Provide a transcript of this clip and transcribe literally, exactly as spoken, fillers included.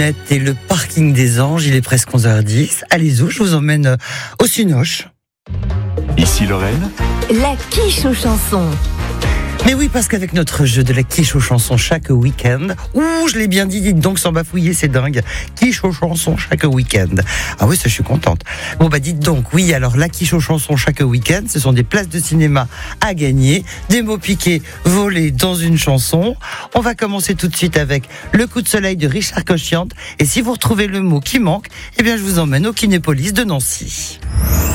Et le parking des Anges, il est presque onze heures dix. Allez-y, je vous emmène au Sunoche. Ici Lorraine. La quiche aux chansons. Mais oui, parce qu'avec notre jeu de la quiche aux chansons chaque week-end, ouh, je l'ai bien dit, dites donc sans bafouiller, c'est dingue. Quiche aux chansons chaque week-end. Ah oui, ça, je suis contente. Bon, bah, dites donc, oui, alors la quiche aux chansons chaque week-end, ce sont des places de cinéma à gagner, des mots piqués volés dans une chanson. On va commencer tout de suite avec Le coup de soleil de Richard Cochiante. Et si vous retrouvez le mot qui manque, eh bien, je vous emmène au Kinépolis de Nancy.